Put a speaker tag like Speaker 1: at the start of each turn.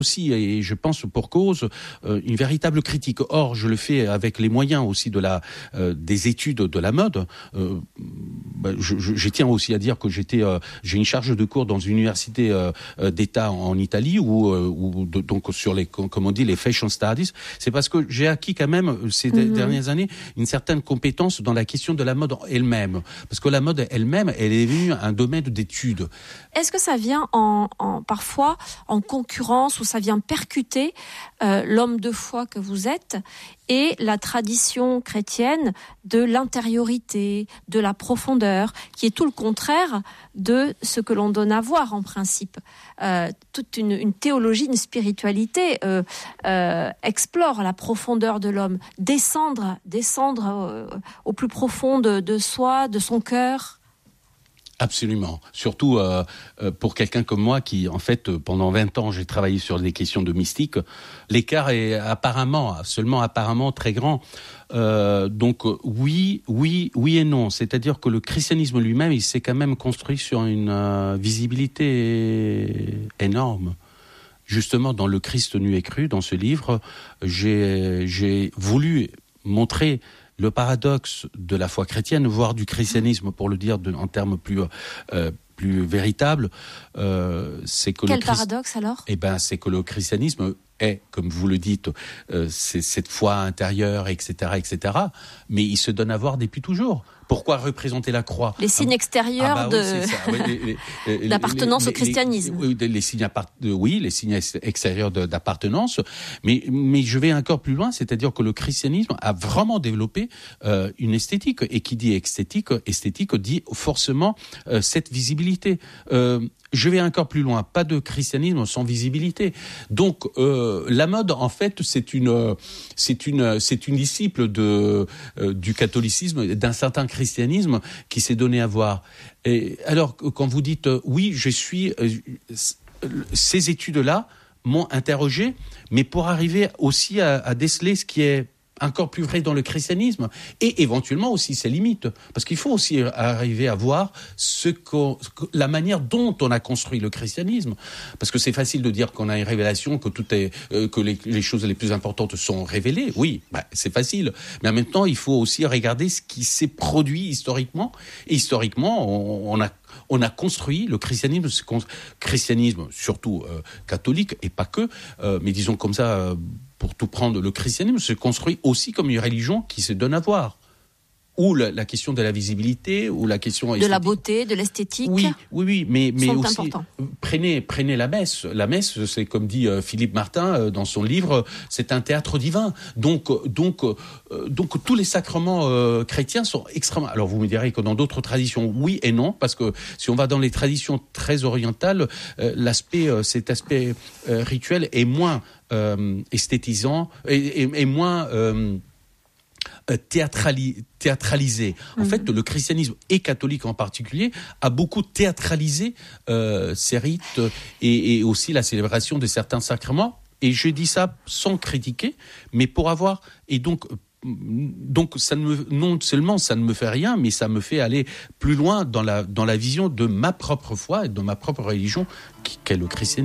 Speaker 1: aussi, et je pense pour cause, une véritable critique. Or, je le fais avec les moyens aussi des études de la mode. Je tiens aussi à dire que j'ai une charge de cours dans une université d'État en Italie donc sur comme on dit, les fashion studies. C'est parce que j'ai acquis quand même ces dernières années une certaine compétence dans la question de la mode elle-même. Parce que la mode elle-même, elle est devenue un domaine d'études.
Speaker 2: Est-ce que ça vient parfois en concurrence ou ça vient percuter l'homme de foi que vous êtes et la tradition chrétienne de l'intériorité, de la profondeur, qui est tout le contraire de ce que l'on donne à voir en principe. Toute une théologie, une spiritualité explore la profondeur de l'homme, descendre au plus profond de soi, de son cœur.
Speaker 1: Absolument. Surtout pour quelqu'un comme moi qui, en fait, pendant 20 ans, j'ai travaillé sur des questions de mystique. L'écart est seulement apparemment très grand. Donc oui et non. C'est-à-dire que le christianisme lui-même, il s'est quand même construit sur une visibilité énorme. Justement, dans Le Christ nu et cru, dans ce livre, j'ai voulu montrer le paradoxe de la foi chrétienne, voire du christianisme, pour le dire en termes plus véritables, c'est que
Speaker 2: Quel paradoxe alors ?
Speaker 1: C'est que le christianisme est, comme vous le dites, c'est cette foi intérieure, etc., mais il se donne à voir depuis toujours. Pourquoi représenter la croix ?
Speaker 2: Les signes extérieurs d'appartenance au christianisme.
Speaker 1: Les signes extérieurs d'appartenance. Mais je vais encore plus loin, c'est-à-dire que le christianisme a vraiment développé une esthétique. Et qui dit esthétique dit forcément cette visibilité. Je vais encore plus loin, pas de christianisme sans visibilité. Donc la mode, en fait, c'est une disciple du catholicisme, d'un certain christianisme qui s'est donné à voir. Et alors, quand vous dites oui, ces études-là m'ont interrogé, mais pour arriver aussi à déceler ce qui est encore plus vrai dans le christianisme, et éventuellement aussi ses limites, parce qu'il faut aussi arriver à voir la manière dont on a construit le christianisme, parce que c'est facile de dire qu'on a une révélation, que que les choses les plus importantes sont révélées, oui, c'est facile, mais en même temps il faut aussi regarder ce qui s'est produit historiquement, et historiquement on a construit le christianisme surtout catholique, et pas que, mais disons comme ça, pour tout prendre, le christianisme se construit aussi comme une religion qui se donne à voir. Ou la question de la visibilité, ou la question
Speaker 2: de la beauté, de l'esthétique.
Speaker 1: Oui, mais aussi
Speaker 2: importants.
Speaker 1: Prenez la messe. La messe, c'est comme dit Philippe Martin dans son livre, c'est un théâtre divin. Donc tous les sacrements chrétiens sont extrêmement. Alors vous me direz que dans d'autres traditions, oui et non, parce que si on va dans les traditions très orientales, cet aspect rituel est moins esthétisant et moins théâtralisé. En fait, le christianisme, et catholique en particulier, a beaucoup théâtralisé ces rites et aussi la célébration de certains sacrements. Et je dis ça sans critiquer, mais pour avoir... Et donc non seulement ça ne me fait rien, mais ça me fait aller plus loin dans la vision de ma propre foi et de ma propre religion, qu'est le christianisme.